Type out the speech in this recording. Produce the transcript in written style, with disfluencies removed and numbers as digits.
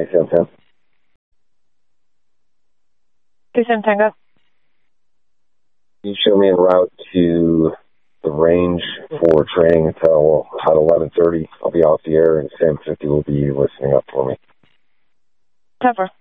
9710. 27 Tango. Can you show me a route to the range for training until about 11:30? I'll be off the air, and Sam 50 will be listening up for me. Cover.